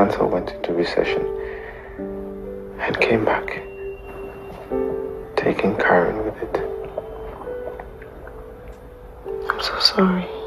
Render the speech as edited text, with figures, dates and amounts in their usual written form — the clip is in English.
cancer went into recession and came back, taking Karen with it. I'm so sorry.